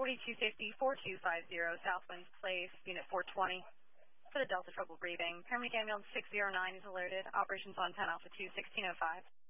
4250-4250, Southwinds Place, Unit 420. For the Delta trouble breathing, paramedic ambulance 609 is alerted. Operations on 10 Alpha 2, 1605.